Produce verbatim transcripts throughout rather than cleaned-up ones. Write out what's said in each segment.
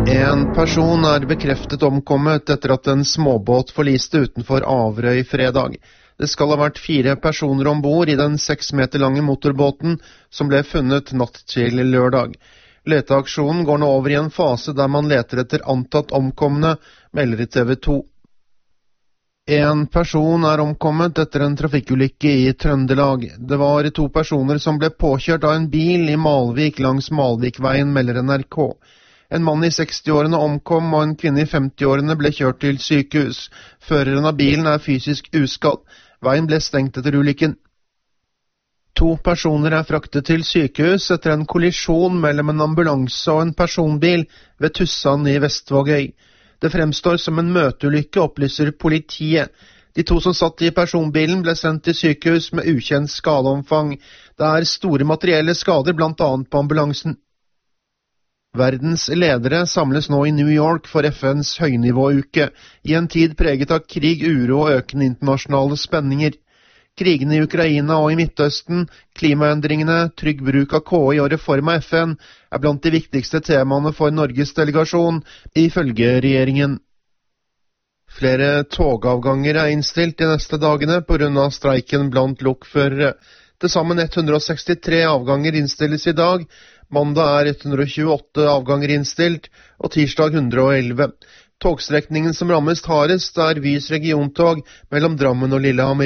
En person er bekreftet omkommet etter at en småbåt forliste utenfor Averøy fredag. Det skal ha vært fire personer ombord i den seks meter lange motorbåten som ble funnet natt til lørdag. Leteaksjonen går nå over i en fase der man leter etter antatt omkomne, melder T V to. En person er omkommet etter en trafikkulykke i Trøndelag. Det var to personer som ble påkjørt av en bil i Malvik langs Malvikveien, melder N R K. En mann i sekstiårene omkom, og en kvinne i femtiårene ble kjørt til sykehus. Føreren av bilen er fysisk uskadd. Veien ble stengt etter ulykken. To personer er fraktet til sykehus etter en kollisjon mellom en ambulanse og en personbil ved Tussan i Vestvågøy. Det fremstår som en møteulykke, opplyser politiet. De to som satt i personbilen ble sendt til sykehus med ukjent skadeomfang. Det er store materielle skader, blant annet på ambulansen. Verdens ledere samles nå i New York for F N's høynivåuke, i en tid preget av krig, uro og økende internasjonale spenninger. Krigene i Ukraina og i Midtøsten, klimaendringene, trygg bruk av K I og reform av F N er blant de viktigste temaene for Norges delegasjon, ifølge regjeringen. Flere togavganger er innstilt de neste dagene på grunn av streiken blant lokførere. Til sammen ett hundre sekstitre avganger innstilles i dag. Mandag er ett hundre tjueåtte avganger innstilt, og tirsdag hundre elleve. Togstrekningen som rammes hardest er Vys regiontog mellom Drammen og Lillehammer.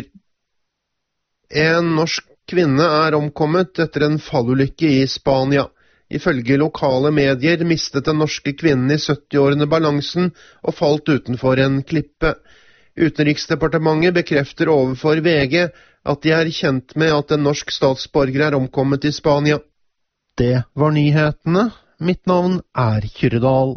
En norsk kvinne er omkommet etter en fallulykke i Spania. Ifølge lokale medier mistet den norske kvinnen i syttiårene balansen og falt utenfor en klippe. Utenriksdepartementet bekrefter overfor V G at de er kjent med at en norsk statsborger er omkommet i Spania. Det var nyhetene. Mitt navn er Kyrredal.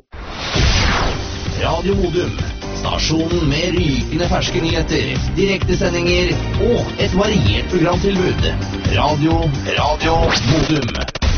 Radio Modum, stasjonen med rykende ferske nyheter, direktesendinger og et variert programtilbud. Radio, Radio Modum.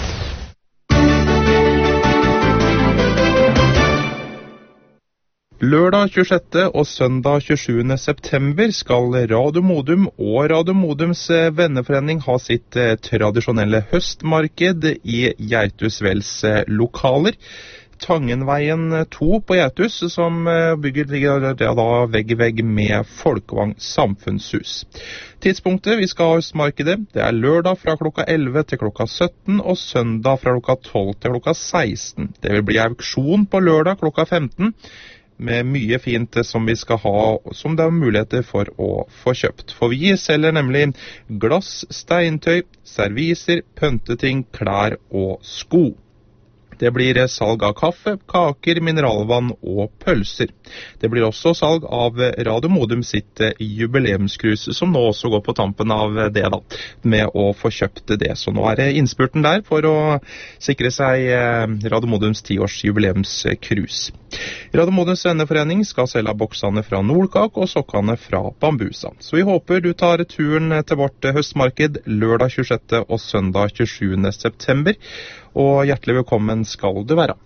Lørdag tjuesjette og søndag tjuesjuende september skal Radio Modum og Radio Modums venneforening ha sitt tradisjonelle høstmarked i Gjertusvells lokaler. Tangenveien to på Gjertus, som bygger da vegg i vegg med Folkevang samfunnshus. Tidspunktet vi skal ha høstmarkedet, det er lørdag fra klokka elleve til klokka sytten og søndag fra klokka tolv til klokka seksten. Det vil bli auksjon på lørdag klokka femten. Med mye fint som vi skal ha, som det er muligheter for å få kjøpt. For vi selger nemlig glass, steintøy, serviser, pønteting, klær og sko. Det blir salg av kaffe, kaker, mineralvann og pølser. Det blir også salg av Radio Modum sitt jubileumskrus, som nå også går på tampen av det da, med å få kjøpt det. Så nå er det innspurten der for å sikre seg Radio Modums tiårs jubileumskrus. Radio Modums venneforening skal selge boksene fra Nordkak og sokkene fra Bambusa. Så vi håper du tar turen til vårt høstmarked lørdag tjuesjette og søndag tjuesjuende september. Og hjertelig velkommen skal du være.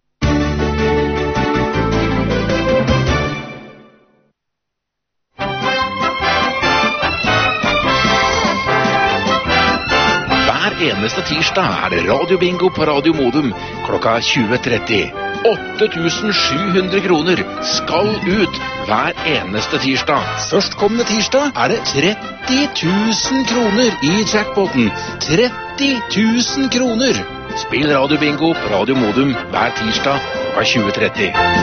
Hver eneste tirsdag er det radiobingo på Radio Modum klokka tjue tretti. åtte tusen sju hundre kroner skal ut hver eneste tirsdag. Førstkommende tirsdag er det tretti tusen kroner i jackpoten. tretti tusen kroner! Spill radiobingo på Radio Modum hver tirsdag klokka tjue tretti.